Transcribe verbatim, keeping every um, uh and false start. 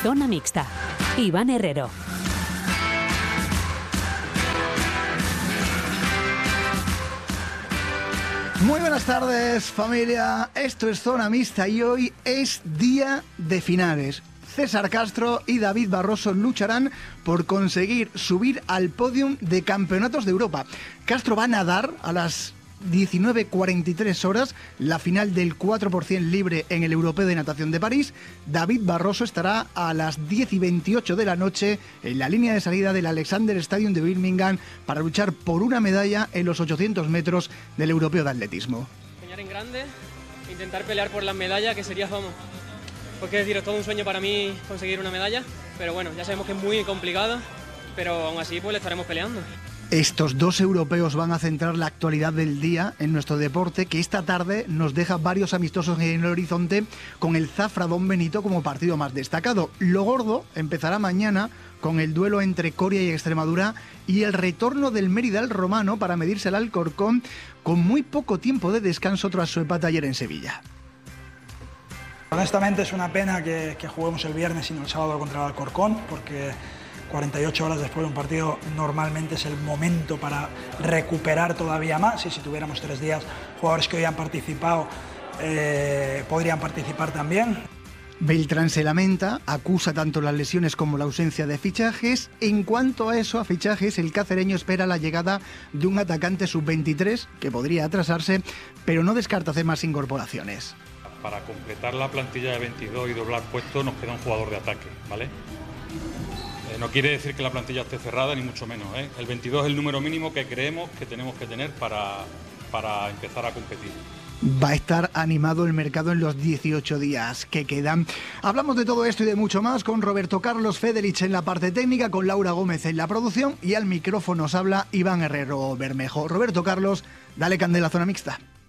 Zona Mixta. Iván Herrero. Muy buenas tardes, familia. Esto es Zona Mixta y hoy es día de finales. César Castro y David Barroso lucharán por conseguir subir al podium de campeonatos de Europa. Castro va a nadar a las diecinueve cuarenta y tres horas, la final del cuatro por ciento libre en el Europeo de Natación de París. David Barroso estará a las diez y veintiocho de la noche en la línea de salida del Alexander Stadium de Birmingham para luchar por una medalla en los ochocientos metros del Europeo de Atletismo. Soñar en grande, intentar pelear por la medalla, que sería, vamos, porque es decir, es todo un sueño para mí conseguir una medalla, pero bueno, ya sabemos que es muy complicado, pero aún así pues le estaremos peleando. Estos dos europeos van a centrar la actualidad del día en nuestro deporte, que esta tarde nos deja varios amistosos en el horizonte, con el Zafra Don Benito como partido más destacado. Lo gordo empezará mañana con el duelo entre Coria y Extremadura y el retorno del Mérida al Romano para medirse al Alcorcón, con muy poco tiempo de descanso tras su empate ayer en Sevilla. Honestamente es una pena que, que juguemos el viernes y no el sábado contra el Alcorcón, porque cuarenta y ocho horas después de un partido normalmente es el momento para recuperar todavía más, y si tuviéramos tres días, jugadores que hoy han participado eh, podrían participar también. Beltrán se lamenta, acusa tanto las lesiones como la ausencia de fichajes. En cuanto a eso, a fichajes, el cacereño espera la llegada de un atacante sub veintitrés, que podría atrasarse, pero no descarta hacer más incorporaciones. Para completar la plantilla de veintidós y doblar puestos nos queda un jugador de ataque, ¿vale? Eh, no quiere decir que la plantilla esté cerrada, ni mucho menos, ¿eh? El veintidós es el número mínimo que creemos que tenemos que tener para, para empezar a competir. Va a estar animado el mercado en los dieciocho días que quedan. Hablamos de todo esto y de mucho más con Roberto Carlos Federich en la parte técnica, con Laura Gómez en la producción, y al micrófono os habla Iván Herrero Bermejo. Roberto Carlos, dale candela a Zona Mixta.